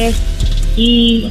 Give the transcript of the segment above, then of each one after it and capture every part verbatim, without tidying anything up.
S E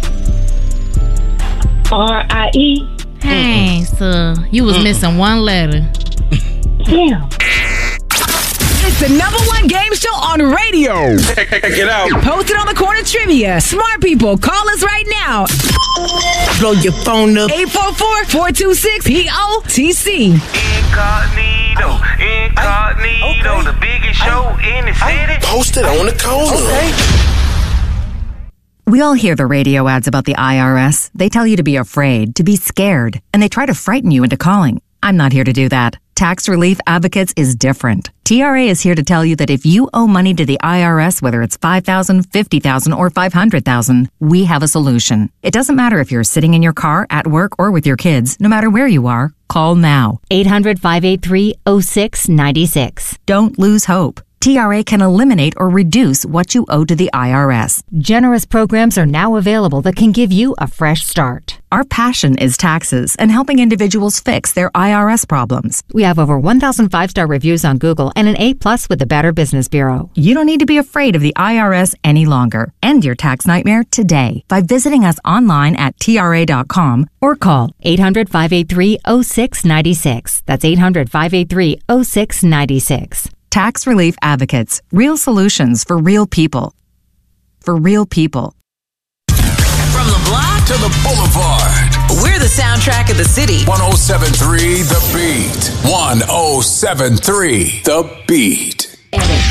R I E. Hey, so you was missing one letter. Damn. It's the number one game show on radio. Check it out. Posted on the corner trivia. Smart people, call us right now. Blow your phone up. eight four four, four two six, P O T C. Incognito, incognito, the biggest show in the city. Posted on the corner. Okay. We all hear the radio ads about the I R S. They tell you to be afraid, to be scared, and they try to frighten you into calling. I'm not here to do that. Tax Relief Advocates is different. T R A is here to tell you that if you owe money to the I R S, whether it's five thousand dollars, fifty thousand dollars, or five hundred thousand dollars, we have a solution. It doesn't matter if you're sitting in your car, at work, or with your kids. No matter where you are, call now. eight hundred, five eight three, oh six nine six. Don't lose hope. T R A can eliminate or reduce what you owe to the I R S. Generous programs are now available that can give you a fresh start. Our passion is taxes and helping individuals fix their I R S problems. We have over one thousand five-star reviews on Google and an A plus with the Better Business Bureau. You don't need to be afraid of the I R S any longer. End your tax nightmare today by visiting us online at T R A dot com or call eight hundred, five eight three, oh six nine six. That's eight hundred, five eight three, oh six nine six. Tax Relief Advocates. Real solutions for real people. For real people. From the block to the boulevard. We're the soundtrack of the city. one oh seven point three The Beat. one oh seven point three The Beat.